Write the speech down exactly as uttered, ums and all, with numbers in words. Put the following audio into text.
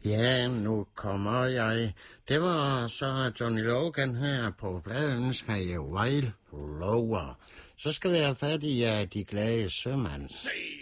Ja, nu kommer jeg. Det var så Johnny Logan her på pladen, skal jeg Wild Rover. Så skal vi have fat i uh, de glade sømand. Say